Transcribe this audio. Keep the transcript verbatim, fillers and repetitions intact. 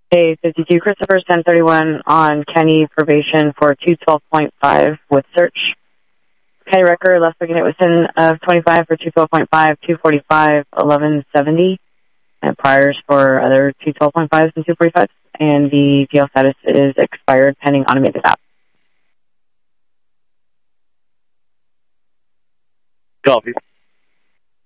Hey, fifty-two, Christopher, ten thirty-one on Kenny probation for two twelve point five with search. Kenny Recker left booking it within of twenty-five for two twelve point five, two forty-five, eleven seventy, and priors for other two twelve point fives and two forty-fives, and the P L status is expired pending automated app. Copy.